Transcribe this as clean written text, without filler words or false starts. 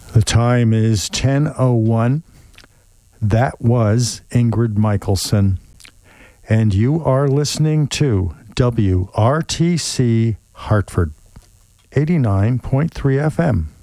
The time is 10:01. That was Ingrid Michaelson. And you are listening to WRTC Hartford, 89.3 FM.